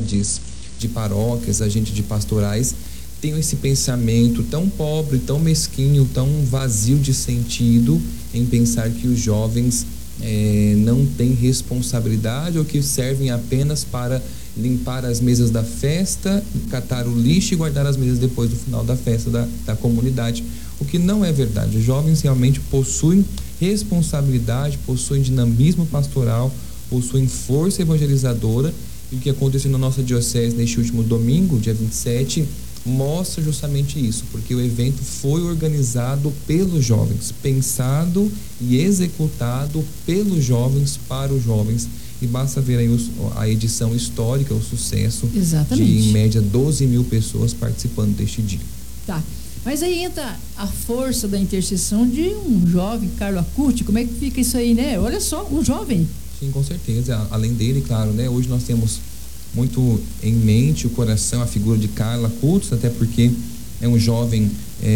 comunidades, de paróquias, agentes de pastorais, tenham esse pensamento tão pobre, tão mesquinho, tão vazio de sentido em pensar que os jovens não têm responsabilidade ou que servem apenas para limpar as mesas da festa, catar o lixo e guardar as mesas depois do final da festa da comunidade, o que não é verdade. Os jovens realmente possuem responsabilidade, possuem dinamismo pastoral, possuem força evangelizadora, e o que aconteceu na nossa diocese neste último domingo, dia 27, mostra justamente isso, porque o evento foi organizado pelos jovens, pensado e executado pelos jovens, para os jovens, e basta ver aí a edição histórica, o sucesso. Exatamente. De em média 12 mil pessoas participando deste dia. Tá, mas aí entra a força da intercessão de um jovem, Carlo Acuti. Como é que fica isso aí, né? Olha só, um jovem. Sim, com certeza, além dele, claro, né? Hoje nós temos muito em mente o coração, a figura de Carlo Acutis, até porque é um jovem,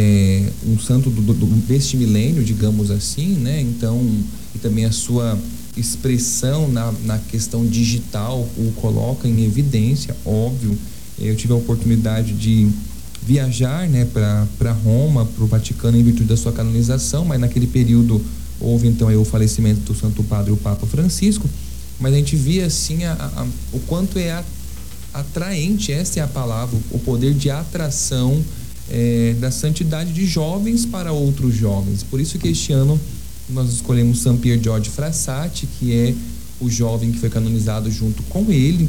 um santo deste milênio, digamos assim, né? Então, e também a sua expressão na questão digital o coloca em evidência, óbvio. Eu tive a oportunidade de viajar, né, para Roma, para o Vaticano, em virtude da sua canonização, mas naquele período houve então aí o falecimento do Santo Padre, o Papa Francisco. Mas a gente via assim o quanto é atraente, essa é a palavra, o poder de atração da santidade de jovens para outros jovens. Por isso que este ano nós escolhemos São Pier Giorgio Frassati, que é o jovem que foi canonizado junto com ele.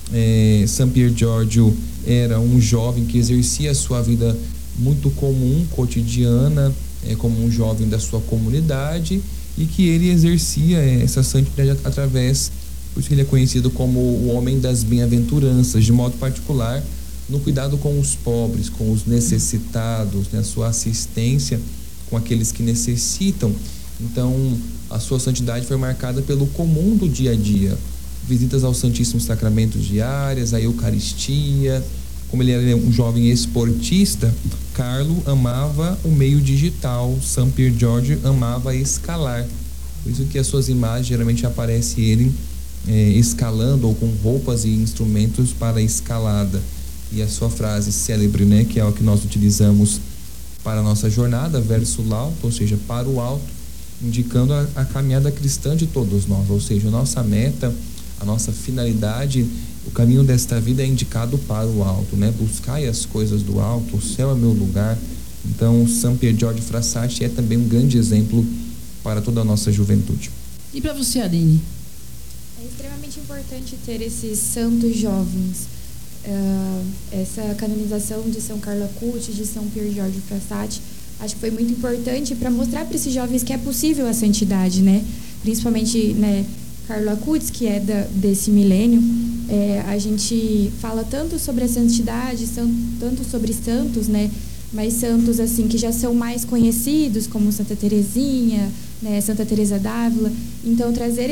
São Pier Giorgio era um jovem que exercia a sua vida muito comum, cotidiana, como um jovem da sua comunidade, e que ele exercia essa santidade através, por isso que ele é conhecido como o homem das bem-aventuranças, de modo particular no cuidado com os pobres, com os necessitados, né? A sua assistência com aqueles que necessitam. Então, a sua santidade foi marcada pelo comum do dia a dia, visitas aos Santíssimos Sacramentos diárias, a Eucaristia. Como ele era um jovem esportista, Carlo amava o meio digital, São Pier Giorgio amava escalar. Por isso que as suas imagens geralmente aparece ele escalando ou com roupas e instrumentos para escalada. E a sua frase célebre, né, que é o que nós utilizamos para a nossa jornada, verso lauto, ou seja, para o alto, indicando a caminhada cristã de todos nós, ou seja, a nossa meta, a nossa finalidade, o caminho desta vida é indicado para o alto, né? Buscai as coisas do alto, o céu é meu lugar. Então, São Pier Giorgio Frassati é também um grande exemplo para toda a nossa juventude. E para você, Aline? É extremamente importante ter esses santos jovens. Essa canonização de São Carlo Acutis, de São Pier Giorgio Frassati, acho que foi muito importante para mostrar para esses jovens que é possível a santidade, né? Principalmente, né, Carlo Acutis, que é desse milênio. A gente fala tanto sobre a santidade, tanto sobre santos, né? Mas santos assim que já são mais conhecidos, como Santa Teresinha, né? Santa Teresa d'Ávila. Então, trazer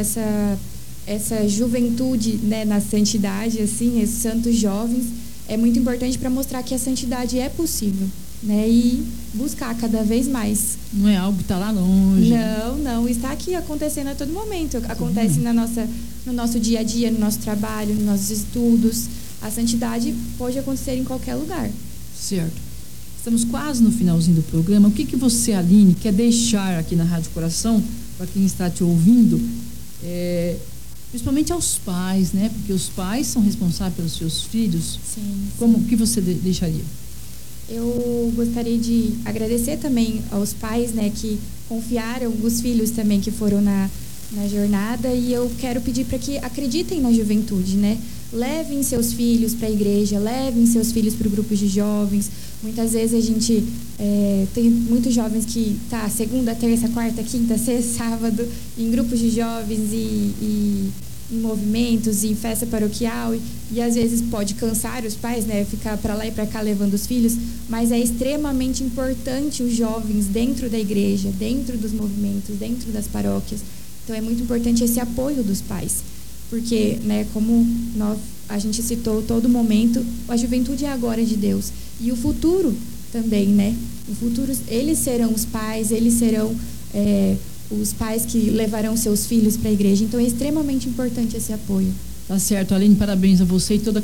essa juventude, né, na santidade, assim, esses santos jovens, é muito importante para mostrar que a santidade é possível, né? E buscar cada vez mais. Não é algo que está lá longe. Não, está aqui acontecendo a todo momento. Acontece no nosso dia a dia, no nosso trabalho, nos nossos estudos. A santidade pode acontecer em qualquer lugar. Certo. Estamos quase no finalzinho do programa. O que você, Aline, quer deixar aqui na Rádio Coração para quem está te ouvindo? Principalmente aos pais, né? Porque os pais são responsáveis pelos seus filhos. Sim. Como que você deixaria? Eu gostaria de agradecer também aos pais, né, que confiaram os filhos também que foram na jornada, e eu quero pedir para que acreditem na juventude, né? Levem seus filhos para a igreja, levem seus filhos para o grupo de jovens. Muitas vezes a gente tem muitos jovens que tá segunda, terça, quarta, quinta, sexta, sábado em grupos de jovens e em movimentos e em festa paroquial, e às vezes pode cansar os pais, né, ficar para lá e para cá levando os filhos, mas é extremamente importante os jovens dentro da igreja, dentro dos movimentos, dentro das paróquias. Então é muito importante esse apoio dos pais, porque, né, como a gente citou todo momento, a juventude é a glória de Deus, e o futuro também, né? O futuro, eles serão os pais, eles serão os pais que levarão seus filhos para a igreja. Então é extremamente importante esse apoio. Tá certo, Aline, parabéns a você e toda